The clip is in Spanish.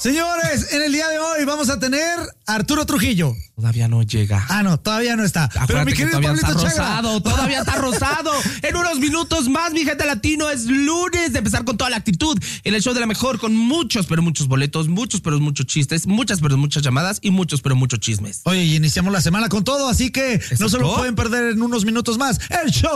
Señores, en el día de hoy vamos a tener a Arturo Trujillo. Todavía no llega. No, todavía no está. Acuérdate, pero mi querido todavía Pablito está Chagra. rosado, todavía está rosado. En unos minutos más, mi gente latino, es lunes de empezar con toda la actitud en el show de la mejor, con muchos, pero muchos boletos, muchos, pero muchos chistes, muchas, pero muchas llamadas y muchos, pero muchos chismes. Oye, y iniciamos la semana con todo, así que no se lo Exacto. pueden perder en unos minutos más. El show